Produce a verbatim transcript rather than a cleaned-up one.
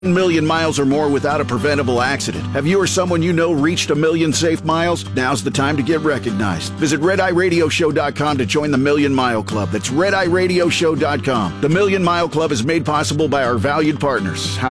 million miles or more without a preventable accident. Have you or someone you know reached a million safe miles? Now's the time to get recognized. Visit red eye radio show dot com to join the Million Mile Club. That's red eye radio show dot com. The Million Mile Club is made possible by our valued partners.